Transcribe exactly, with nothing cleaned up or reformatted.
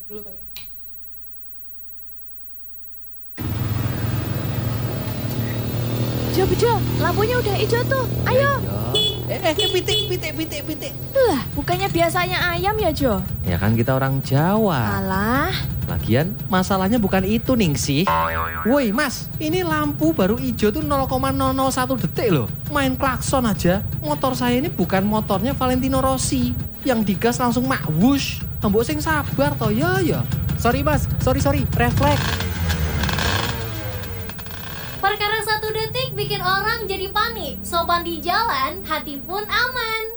dulu kali ya. Jo, Bejo, lampunya udah hijau tuh. Ayo. Eh, eh, pitik, pitik, pitik, pitik. Lah, bukannya biasanya ayam ya, Jo? Ya kan kita orang Jawa. Alah. Lagian masalahnya bukan itu Ningsih. Woi mas, ini lampu baru hijau tuh nol koma nol nol satu detik loh. Main klakson aja. Motor saya ini bukan motornya Valentino Rossi. Yang digas langsung mak wush. Mbok sing sabar toh ya ya. Sorry mas, sorry sorry, refleks. Perkara satu detik bikin orang jadi panik. Sopan di jalan, hati pun aman.